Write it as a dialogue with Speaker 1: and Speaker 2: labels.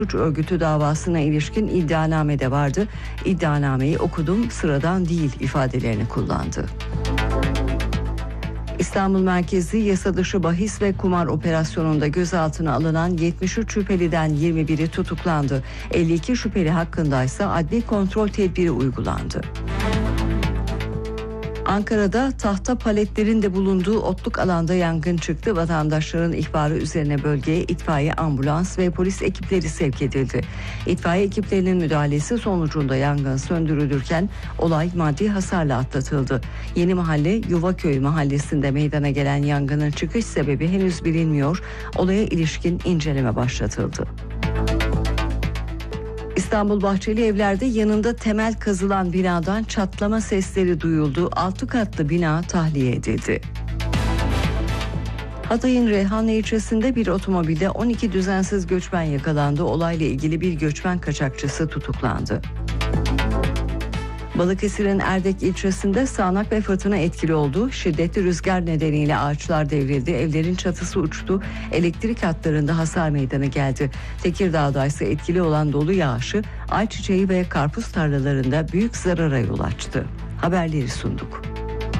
Speaker 1: suç örgütü davasına ilişkin iddianame de vardı. İddianameyi okudum, sıradan değil ifadelerini kullandı. İstanbul merkezli yasa dışı bahis ve kumar operasyonunda gözaltına alınan 73 şüpheliden 21'i tutuklandı. 52 şüpheli hakkındaysa adli kontrol tedbiri uygulandı. Ankara'da tahta paletlerin de bulunduğu otluk alanda yangın çıktı. Vatandaşların ihbarı üzerine bölgeye itfaiye, ambulans ve polis ekipleri sevk edildi. İtfaiye ekiplerinin müdahalesi sonucunda yangın söndürülürken olay maddi hasarla atlatıldı. Yeni Mahalle Yuvaköy mahallesinde meydana gelen yangının çıkış sebebi henüz bilinmiyor. Olaya ilişkin inceleme başlatıldı. İstanbul Bahçeli Evler'de yanında temel kazılan binadan çatlama sesleri duyuldu. 6 katlı bina tahliye edildi. Hatay'ın Reyhanlı ilçesinde bir otomobilde 12 düzensiz göçmen yakalandı. Olayla ilgili bir göçmen kaçakçısı tutuklandı. Balıkesir'in Erdek ilçesinde sağanak ve fırtına etkili oldu. Şiddetli rüzgar nedeniyle ağaçlar devrildi, evlerin çatısı uçtu, elektrik hatlarında hasar meydana geldi. Tekirdağ'da ise etkili olan dolu yağışı ayçiçeği ve karpuz tarlalarında büyük zarara yol açtı. Haberleri sunduk.